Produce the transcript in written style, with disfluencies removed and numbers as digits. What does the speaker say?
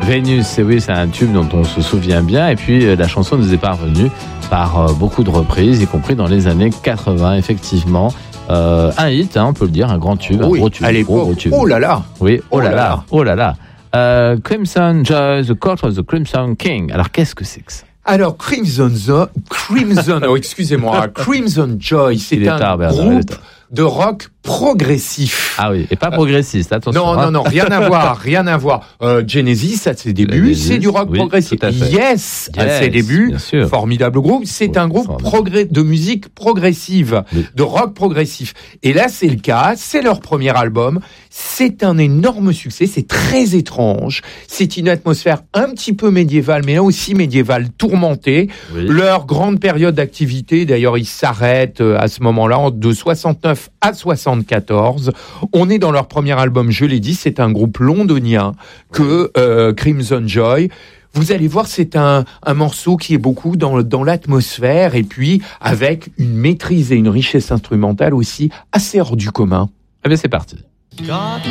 Vénus, et oui, c'est un tube dont on se souvient bien. Et puis, la chanson nous est parvenue par beaucoup de reprises, y compris dans les années 80, effectivement. Un hit, on peut le dire, un grand tube, oui, un gros tube. À l'époque, gros tube. oh là là. Oui, oh là là, oh là là. Crimson Joy, The Court of the Crimson King. Alors, qu'est-ce que c'est que ça? Alors, Crimson, excusez-moi, Crimson Joy, c'est un groupe de rock progressif. Ah oui, et pas progressiste, attention. Non, rien à voir. Genesis, à ses débuts, c'est du rock progressif. Yes, à ses débuts, formidable groupe. C'est un groupe de musique progressive, de rock progressif. Et là, c'est le cas, c'est leur premier album. C'est un énorme succès, c'est très étrange. C'est une atmosphère un petit peu médiévale, mais là aussi médiévale tourmentée. Oui. Leur grande période d'activité, d'ailleurs, ils s'arrêtent à ce moment-là, de 69 à 74. On est dans leur premier album, je l'ai dit, c'est un groupe londonien que Crimson Joy. Vous allez voir, c'est un morceau qui est beaucoup dans l'atmosphère et puis avec une maîtrise et une richesse instrumentale aussi assez hors du commun. Eh bien, c'est parti.